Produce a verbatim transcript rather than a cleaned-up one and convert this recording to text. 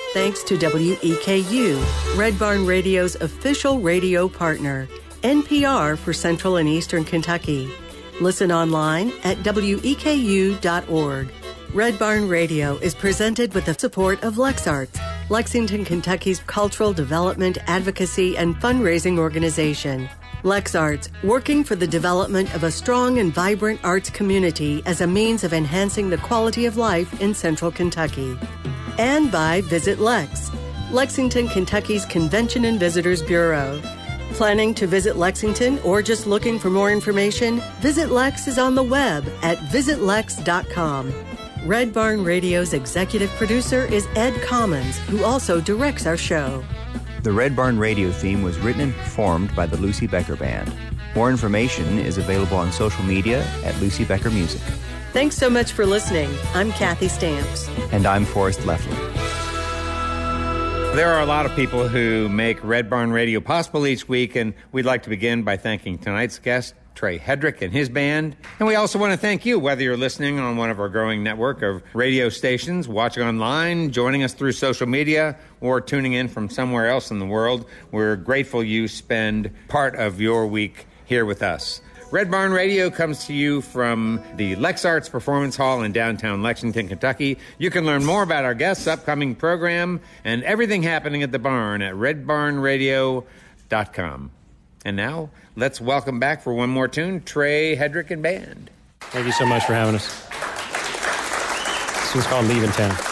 thanks to W E K U, Red Barn Radio's official radio partner, N P R for Central and Eastern Kentucky. Listen online at W E K U dot org. Red Barn Radio is presented with the support of LexArts, Lexington, Kentucky's cultural development, advocacy, and fundraising organization. LexArts, working for the development of a strong and vibrant arts community as a means of enhancing the quality of life in Central Kentucky. And by Visit Lex, Lexington, Kentucky's Convention and Visitors Bureau. Planning to visit Lexington or just looking for more information? Visit Lex is on the web at visit lex dot com. Red Barn Radio's executive producer is Ed Commons, who also directs our show. The Red Barn Radio theme was written and performed by the Lucy Becker Band. More information is available on social media at Lucy Becker Music. Thanks so much for listening. I'm Kathy Stamps. And I'm Forrest Leffler. There are a lot of people who make Red Barn Radio possible each week, and we'd like to begin by thanking tonight's guest, Trey Hedrick and his band. And we also want to thank you, whether you're listening on one of our growing network of radio stations, watching online, joining us through social media, or tuning in from somewhere else in the world. We're grateful you spend part of your week here with us. Red Barn Radio comes to you from the LexArts Performance Hall in downtown Lexington, Kentucky. You can learn more about our guests' upcoming program and everything happening at the barn at red barn radio dot com. And now, let's welcome back for one more tune, Trey Hedrick and Band. Thank you so much for having us. This one's called Leaving Town.